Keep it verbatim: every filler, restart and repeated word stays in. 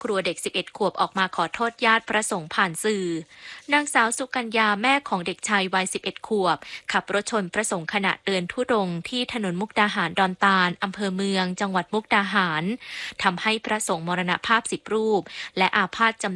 ครัวเด็กสิบเอ็ดขวบออกมาขอโทษญาติพระสงฆ์ผ่านสื่อ นางสาวสุกัญญาแม่ของเด็กชายวัยสิบเอ็ดขวบขับรถชนพระสงฆ์ขณะเดินธุดงค์ที่ถนนมุกดาหารดอนตาลอำเภอเมืองจังหวัดมุกดาหารทำให้พระสงฆ์มรณภาพสิบรูปและอาพาธจำ